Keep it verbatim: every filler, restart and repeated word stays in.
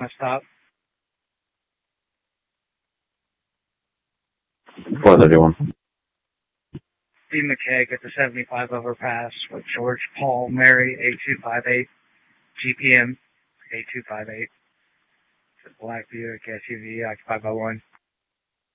My stop. four thirty-one. D. McKay at the seventy-five overpass with George Paul Mary eight two five eight, G P M eight two five eight. It's a black Buick S U V occupied by one.